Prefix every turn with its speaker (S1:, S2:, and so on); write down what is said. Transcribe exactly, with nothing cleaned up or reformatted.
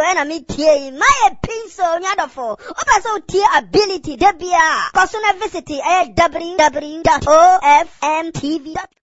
S1: na me tie my pencil nyadofo oba so tie ability de bia cause na visit w w w dot o f m t v dot